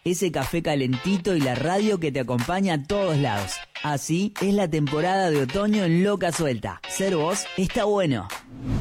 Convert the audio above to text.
ese café calentito y la radio que te acompaña a todos lados. Así es la temporada de otoño en Loca Suelta. Ser vos está bueno.